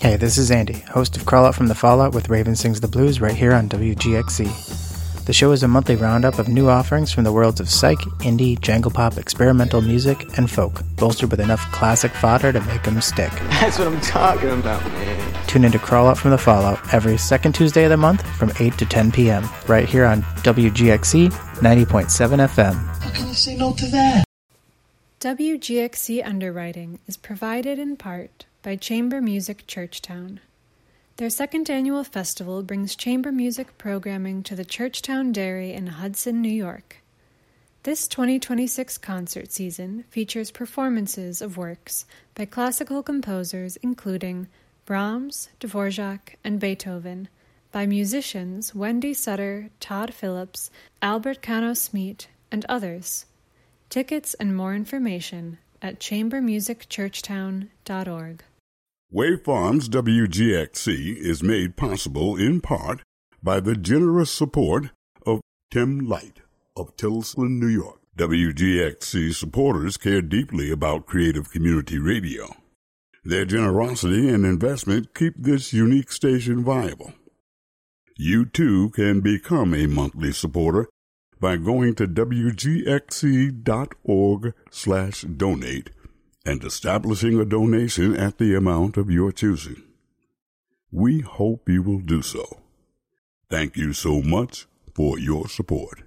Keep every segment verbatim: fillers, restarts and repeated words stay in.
Hey, this is Andy, host of Crawl Out from the Fallout with Raven Sings the Blues right here on W G X C. The show is a monthly roundup of new offerings from the worlds of psych, indie, jangle pop, experimental music, and folk, bolstered with enough classic fodder to make them stick. That's what I'm talking about, man. Tune in to Crawl Out from the Fallout every second Tuesday of the month from eight to ten p.m. right here on W G X C ninety point seven F M. How can I say no to that? W G X C underwriting is provided in part by Chamber Music Churchtown. Their second annual festival brings chamber music programming to the Churchtown Dairy in Hudson, New York. This twenty twenty-six concert season features performances of works by classical composers including Brahms, Dvorak, and Beethoven, by musicians Wendy Sutter, Todd Phillips, Albert Cano-Smeet, and others. Tickets and more information at chamber music churchtown dot org. Wave Farms W G X C is made possible in part by the generous support of Tim Light of Tilson, New York. W G X C supporters care deeply about creative community radio. Their generosity and investment keep this unique station viable. You too can become a monthly supporter by going to W G X C dot org slash donate and establishing a donation at the amount of your choosing. We hope you will do so. Thank you so much for your support.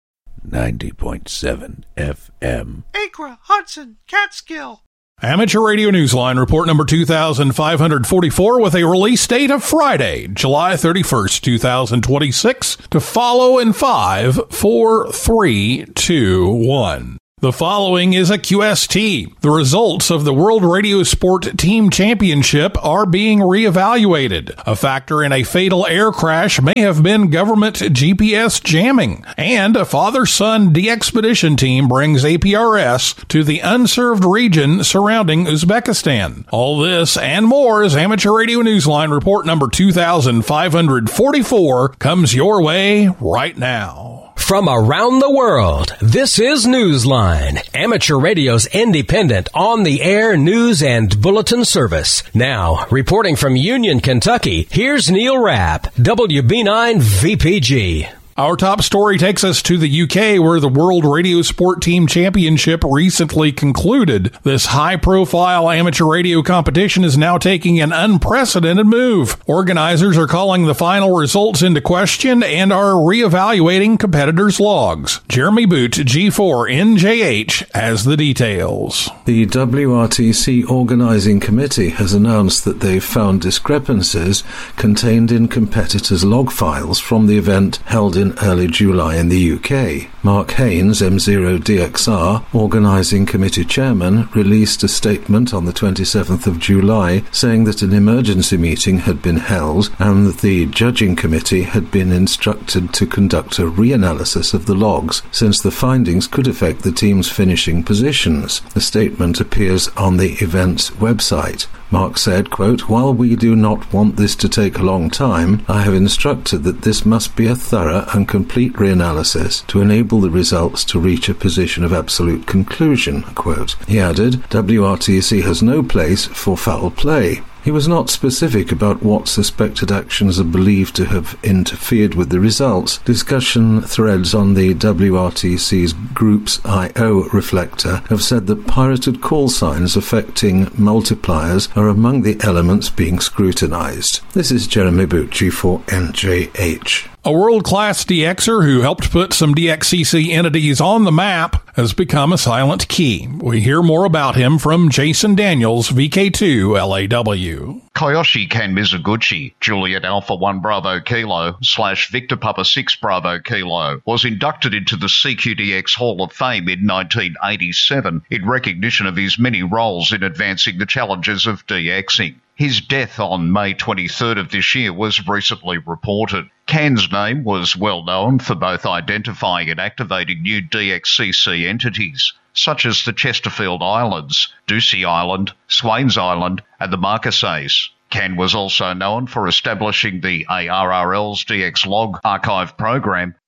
ninety point seven F M. Acra, Hudson, Catskill. Amateur Radio Newsline report number two thousand five hundred forty-four with a release date of Friday, July thirty-first, twenty twenty-six, to follow in five, four, three, two, one. The following is a Q S T. The results of the World Radio Sport Team Championship are being reevaluated. A factor in a fatal air crash may have been government G P S jamming. And a father-son de-expedition team brings A P R S to the unserved region surrounding Uzbekistan. All this and more as Amateur Radio Newsline report number two thousand five hundred forty-four comes your way right now. From around the world, this is Newsline, Amateur Radio's independent, on-the-air news and bulletin service. Now, reporting from Union, Kentucky, here's Neil Rapp, W B nine V P G. Our top story takes us to the U K, where the World Radio Sport Team Championship recently concluded. This high-profile amateur radio competition is now taking an unprecedented move. Organizers are calling the final results into question and are reevaluating competitors' logs. Jeremy Boot, G four N J H, has the details. The W R T C Organizing Committee has announced that they've found discrepancies contained in competitors' log files from the event held in in early July in the U K. Mark Haynes, M zero D X R, Organising Committee Chairman, released a statement on the twenty-seventh of July saying that an emergency meeting had been held and that the judging committee had been instructed to conduct a reanalysis of the logs since the findings could affect the team's finishing positions. The statement appears on the event's website. Mark said, quote, "While we do not want this to take a long time, I have instructed that this must be a thorough and complete reanalysis to enable the results to reach a position of absolute conclusion," quote. He added, W R T C has no place for foul play. He was not specific about what suspected actions are believed to have interfered with the results. Discussion threads on the W R T C's Groups I O reflector have said that pirated call signs affecting multipliers are among the elements being scrutinized. This is Jeremy Bucci for N J H. A world-class D Xer who helped put some D X C C entities on the map has become a silent key. We hear more about him from Jason Daniels, V K two L A W. Koyoshi Ken Mizuguchi, Juliet Alpha one Bravo Kilo slash Victor Papa six Bravo Kilo, was inducted into the C Q D X Hall of Fame in nineteen eighty-seven in recognition of his many roles in advancing the challenges of DXing. His death on May twenty-third of this year was recently reported. Can's name was well known for both identifying and activating new D X C C entities, such as the Chesterfield Islands, Ducie Island, Swains Island, and the Marquesas. Can was also known for establishing the A R R L's D X Log archive program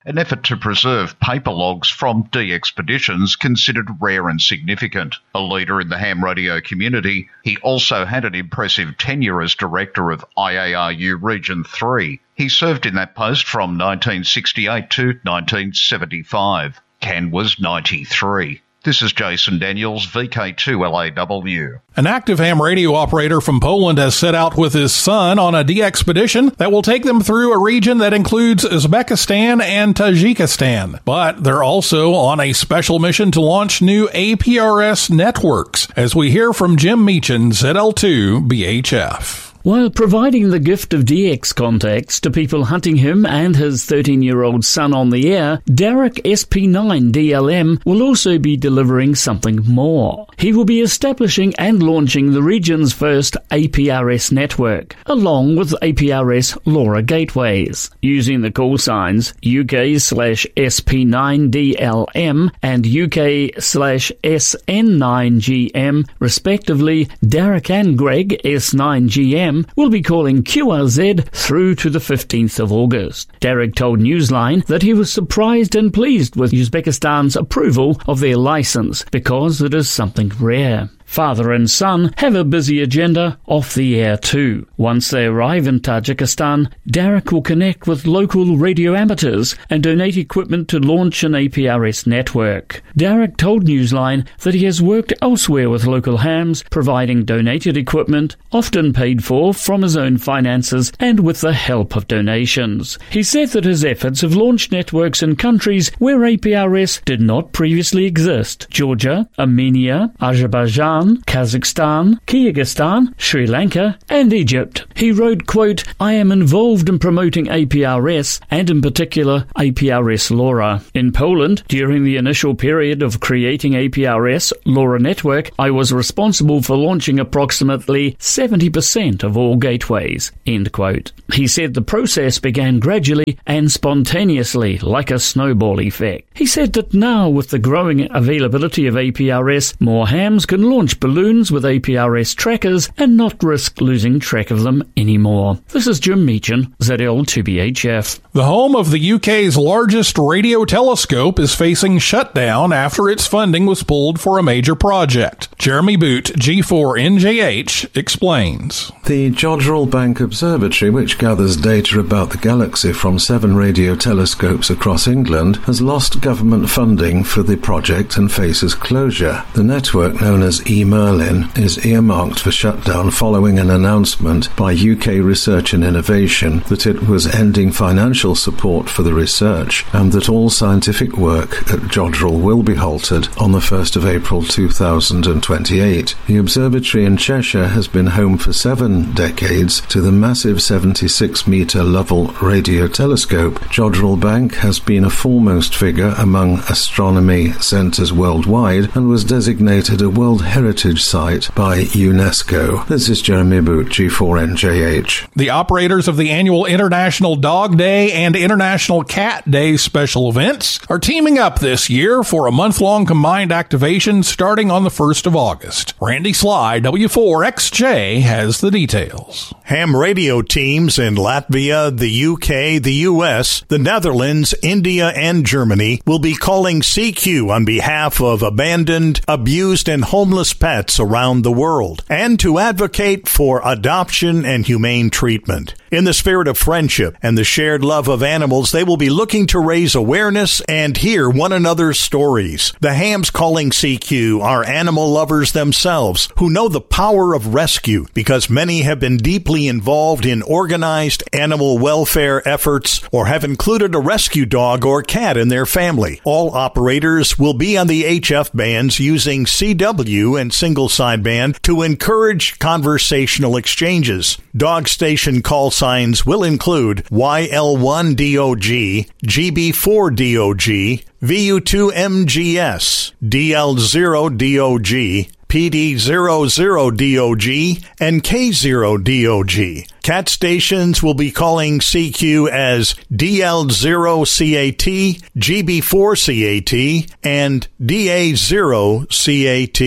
an effort to preserve paper logs from de-expeditions considered rare and significant. A leader in the ham radio community, he also had an impressive tenure as director of I A R U Region three. He served in that post from nineteen sixty-eight to nineteen seventy-five. Ken was ninety-three. This is Jason Daniels, V K two L A W. An active ham radio operator from Poland has set out with his son on a de-expedition that will take them through a region that includes Uzbekistan and Tajikistan. But they're also on a special mission to launch new A P R S networks, as we hear from Jim Meechan, Z L two B H F. While providing the gift of D X contacts to people hunting him and his thirteen-year-old son on the air, Derek S P nine D L M will also be delivering something more. He will be establishing and launching the region's first A P R S network, along with A P R S LoRa gateways. Using the call signs U K slash S P nine D L M and U K slash S N nine G M, respectively, Derek and Greg S nine G M will be calling Q R Z through to the fifteenth of August. Derek told Newsline that he was surprised and pleased with Uzbekistan's approval of their license because it is something rare. Father and son have a busy agenda off the air too. Once they arrive in Tajikistan, Derek will connect with local radio amateurs and donate equipment to launch an A P R S network. Derek told Newsline that he has worked elsewhere with local hams, providing donated equipment, often paid for from his own finances and with the help of donations. He said that his efforts have launched networks in countries where A P R S did not previously exist: Georgia, Armenia, Azerbaijan, Kazakhstan, Kyrgyzstan, Sri Lanka, and Egypt. He wrote, quote, "I am involved in promoting A P R S, and in particular A P R S LoRa. In Poland, during the initial period of creating A P R S LoRa network, I was responsible for launching approximately seventy percent of all gateways," end quote. He said the process began gradually and spontaneously, like a snowball effect. He said that now, with the growing availability of A P R S, more hams can launch balloons with A P R S trackers and not risk losing track of them anymore. This is Jim Meechan, Z L two B H F. The home of the U K's largest radio telescope is facing shutdown after its funding was pulled for a major project. Jeremy Boot, G four N J H, explains. The Jodrell Bank Observatory, which gathers data about the galaxy from seven radio telescopes across England, has lost government funding for the project and faces closure. The network, known as E-Merlin, is earmarked for shutdown following an announcement by U K Research and Innovation that it was ending financial support for the research and that all scientific work at Jodrell will be halted on the first of April two thousand twenty-eight. The observatory in Cheshire has been home for seven decades to the massive seventy-six metre Lovell radio telescope. Jodrell Bank has been a foremost figure among astronomy centres worldwide and was designated a World Heritage Site by UNESCO. This is Jeremy Boot, G four N J H. The operators of the annual International Dog Day and International Cat Day special events are teaming up this year for a month-long combined activation starting on the first of August. Randy Sly, W four X J, has the details. Ham radio teams in Latvia, the U K, the U S, the Netherlands, India, and Germany will be calling C Q on behalf of abandoned, abused, and homeless pets around the world, and to advocate for adoption and humane treatment. In the spirit of friendship and the shared love of animals, they will be looking to raise awareness and hear one another's stories. The hams calling C Q are animal lovers themselves who know the power of rescue because many have been deeply involved in organized animal welfare efforts or have included a rescue dog or cat in their family. All operators will be on the H F bands using C W and single sideband to encourage conversational exchanges. Dog station call signs will include Y L one D O G, G B four D O G, V U two M G S, D L zero D O G, P D zero zero D O G, and K zero D O G. Cat stations will be calling C Q as D L zero C A T, G B four C A T, and D A zero C A T.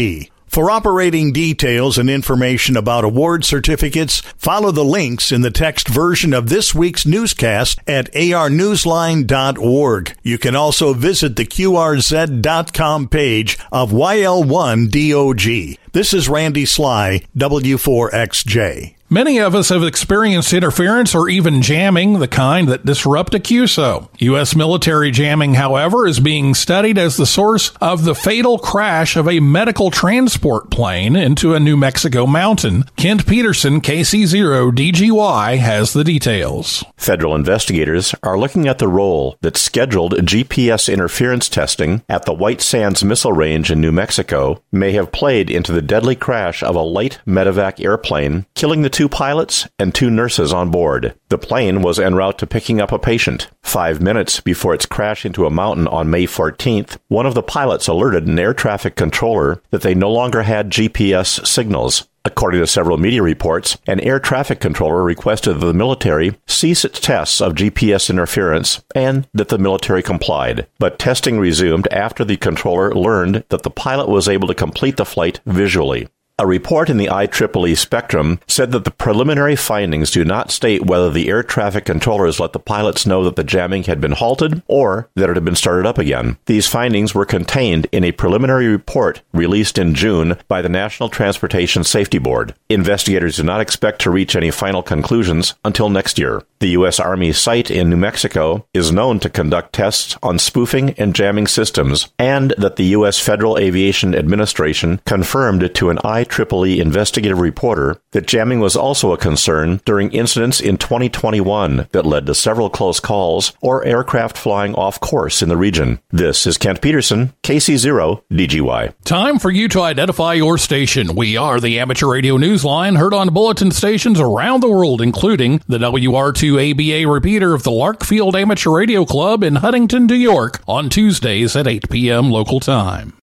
For operating details and information about award certificates, follow the links in the text version of this week's newscast at a r newsline dot org. You can also visit the Q R Z dot com page of Y L one D O G. This is Randy Sly, W four X J. Many of us have experienced interference or even jamming, the kind that disrupt a Q S O. U S military jamming, however, is being studied as the source of the fatal crash of a medical transport plane into a New Mexico mountain. Kent Peterson, K C zero D G Y, has the details. Federal investigators are looking at the role that scheduled G P S interference testing at the White Sands Missile Range in New Mexico may have played into the deadly crash of a light medevac airplane, killing the two pilots and two nurses on board. The plane was en route to picking up a patient. Five minutes before its crash into a mountain on May fourteenth, one of the pilots alerted an air traffic controller that they no longer had G P S signals. According to several media reports, an air traffic controller requested that the military cease its tests of G P S interference and that the military complied. But testing resumed after the controller learned that the pilot was able to complete the flight visually. A report in the I triple E Spectrum said that the preliminary findings do not state whether the air traffic controllers let the pilots know that the jamming had been halted or that it had been started up again. These findings were contained in a preliminary report released in June by the National Transportation Safety Board. Investigators do not expect to reach any final conclusions until next year. The U S Army site in New Mexico is known to conduct tests on spoofing and jamming systems, and that the U S Federal Aviation Administration confirmed to an I triple E investigative reporter that jamming was also a concern during incidents in twenty twenty-one that led to several close calls or aircraft flying off course in the region. This is Kent Peterson, K C zero D G Y. Time for you to identify your station. We are the Amateur Radio Newsline, heard on bulletin stations around the world, including the W R two A B A repeater of the Larkfield Amateur Radio Club in Huntington, New York, on Tuesdays at eight p.m. local time.